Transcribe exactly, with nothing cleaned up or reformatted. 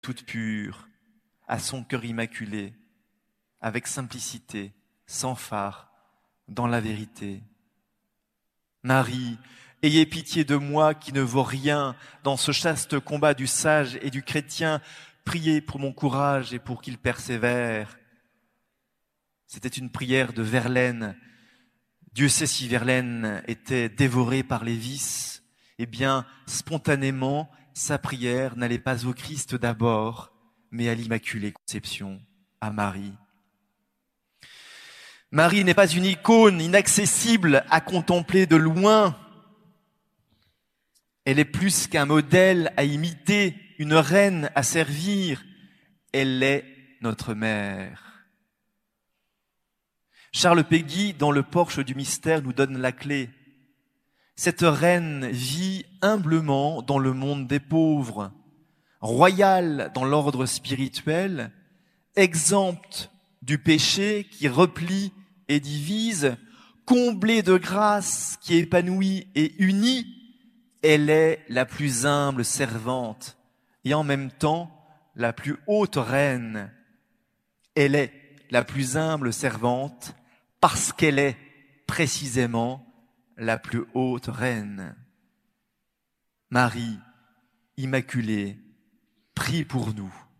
toute pure, à son cœur immaculé, avec simplicité, sans phare, dans la vérité. Marie, ayez pitié de moi qui ne vaux rien dans ce chaste combat du sage et du chrétien. Priez pour mon courage et pour qu'il persévère. C'était une prière de Verlaine. Dieu sait si Verlaine était dévoré par les vices. Eh bien, spontanément, sa prière n'allait pas au Christ d'abord, mais à l'Immaculée Conception, à Marie. Marie n'est pas une icône inaccessible à contempler de loin. Elle est plus qu'un modèle à imiter, une reine à servir. Elle est notre mère. Charles Péguy, dans le porche du mystère, nous donne la clé. Cette reine vit humblement dans le monde des pauvres, royale dans l'ordre spirituel, exempte du péché qui replie et divise, comblée de grâce qui épanouit et unit. Elle est la plus humble servante et en même temps la plus haute reine. Elle est la plus humble servante parce qu'elle est précisément la plus haute reine. Marie, Immaculée, prie pour nous.